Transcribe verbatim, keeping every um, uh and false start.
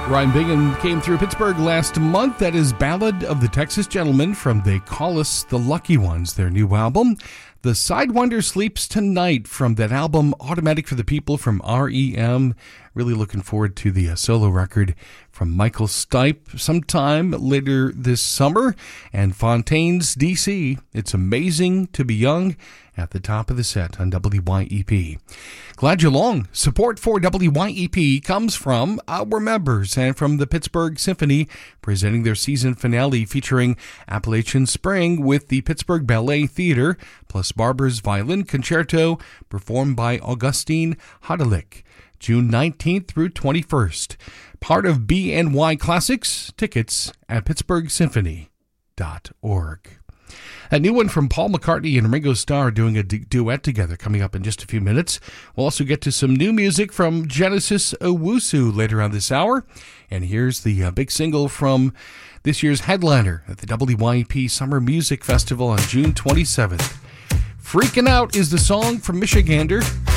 Ryan Bingham came through Pittsburgh last month. That is Ballad of the Texas Gentleman from They Call Us the Lucky Ones, their new album. The Sidewinder Sleeps Tonight from that album, Automatic for the People from R E M. Really looking forward to the uh, solo record from Michael Stipe sometime later this summer. And Fontaine's D C, It's Amazing to Be Young, at the top of the set on W Y E P. Glad you're along. Support for W Y E P comes from our members and from the Pittsburgh Symphony, presenting their season finale featuring Appalachian Spring with the Pittsburgh Ballet Theater, plus Barber's Violin Concerto, performed by Augustine Hodelick, June nineteenth through twenty-first. Part of B N Y Classics. Tickets at pittsburgh symphony dot org. A new one from Paul McCartney and Ringo Starr doing a du- duet together coming up in just a few minutes. We'll also get to some new music from Genesis Owusu later on this hour. And here's the uh, big single from this year's headliner at the W Y E P Summer Music Festival on June twenty-seventh. Freaking Out is the song from Michigander.